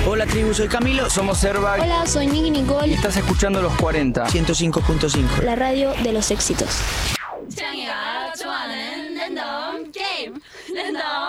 Hola tribu, soy Camilo, somos Airbag. Hola, soy Nicky Nicole. Y estás escuchando Los 40. 105.5. La radio de los éxitos.